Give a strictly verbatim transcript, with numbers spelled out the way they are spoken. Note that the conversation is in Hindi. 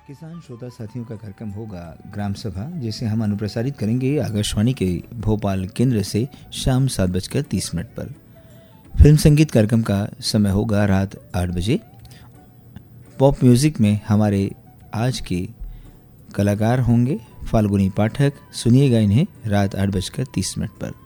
किसान श्रोता साथियों का कार्यक्रम होगा ग्राम सभा, जिसे हम अनुप्रसारित करेंगे आकाशवाणी के भोपाल केंद्र से शाम सात बजकर तीस मिनट पर। फिल्म संगीत कार्यक्रम का समय होगा रात आठ बजे। पॉप म्यूजिक में हमारे आज के कलाकार होंगे फाल्गुनी पाठक। सुनिएगा इन्हें रात आठ बजकर तीस मिनट पर।